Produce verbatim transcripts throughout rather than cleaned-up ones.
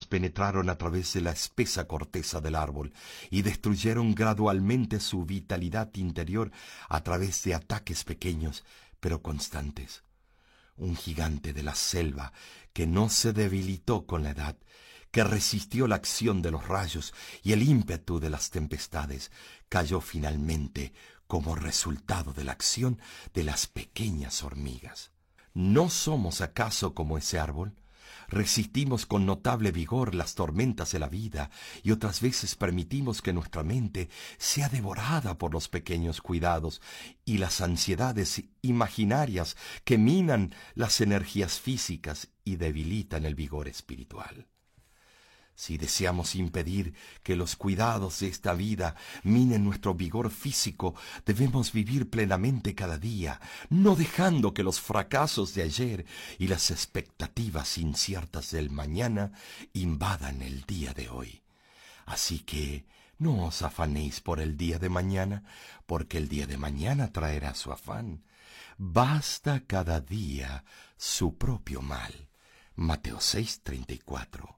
penetraron a través de la espesa corteza del árbol y destruyeron gradualmente su vitalidad interior a través de ataques pequeños pero constantes. Un gigante de la selva que no se debilitó con la edad, que resistió la acción de los rayos y el ímpetu de las tempestades, cayó finalmente como resultado de la acción de las pequeñas hormigas. ¿No somos acaso como ese árbol? Resistimos con notable vigor las tormentas de la vida y otras veces permitimos que nuestra mente sea devorada por los pequeños cuidados y las ansiedades imaginarias que minan las energías físicas y debilitan el vigor espiritual. Si deseamos impedir que los cuidados de esta vida minen nuestro vigor físico, debemos vivir plenamente cada día, no dejando que los fracasos de ayer y las expectativas inciertas del mañana invadan el día de hoy. Así que no os afanéis por el día de mañana, porque el día de mañana traerá su afán. Basta cada día su propio mal. Mateo seis, treinta y cuatro.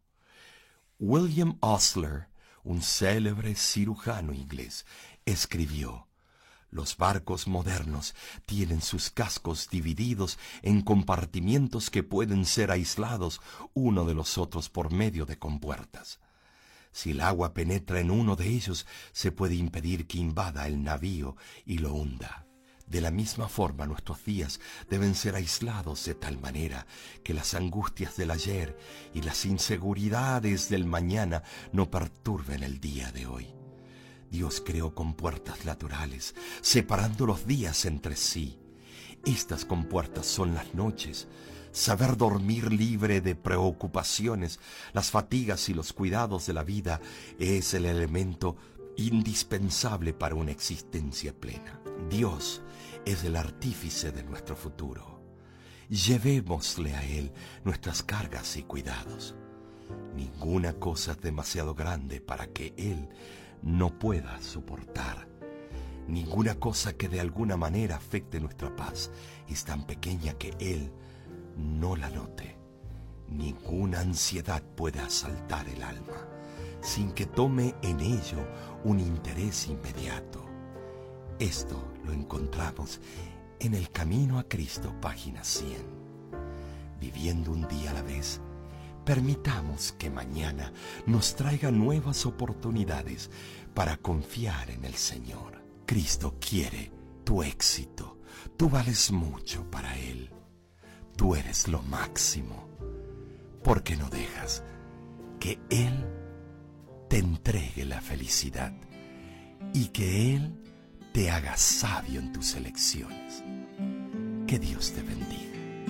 William Osler, un célebre cirujano inglés, escribió: «Los barcos modernos tienen sus cascos divididos en compartimientos que pueden ser aislados uno de los otros por medio de compuertas. Si el agua penetra en uno de ellos, se puede impedir que invada el navío y lo hunda. De la misma forma, nuestros días deben ser aislados de tal manera que las angustias del ayer y las inseguridades del mañana no perturben el día de hoy. Dios creó compuertas naturales, separando los días entre sí. Estas compuertas son las noches. Saber dormir libre de preocupaciones, las fatigas y los cuidados de la vida es el elemento indispensable para una existencia plena. Dios es el artífice de nuestro futuro. Llevémosle a Él nuestras cargas y cuidados. Ninguna cosa es demasiado grande para que Él no pueda soportar. Ninguna cosa que de alguna manera afecte nuestra paz es tan pequeña que Él no la note. Ninguna ansiedad puede asaltar el alma sin que tome en ello un interés inmediato. Esto lo encontramos en El Camino a Cristo, página cien. Viviendo un día a la vez, permitamos que mañana nos traiga nuevas oportunidades para confiar en el Señor. Cristo quiere tu éxito. Tú vales mucho para Él. Tú eres lo máximo. ¿Por qué no dejas que Él te entregue la felicidad y que Él te haga sabio en tus elecciones? Que Dios te bendiga.